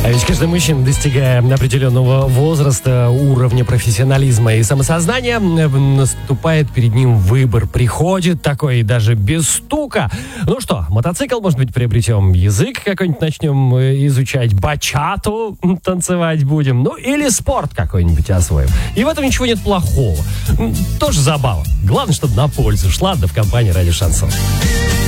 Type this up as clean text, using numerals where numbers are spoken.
А ведь каждый мужчина, достигая определенного возраста, уровня профессионализма и самосознания, наступает перед ним выбор. Приходит такой даже без стука. Ну что, мотоцикл, может быть, приобретем, язык какой-нибудь начнем изучать, бачату танцевать будем, ну или спорт какой-нибудь освоим. И в этом ничего нет плохого. Тоже забава. Главное, чтобы на пользу шла, да в компании «Радио Шансон».